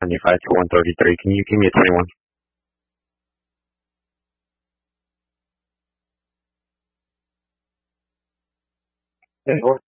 175 to 133. Can you give me a 21? Hey,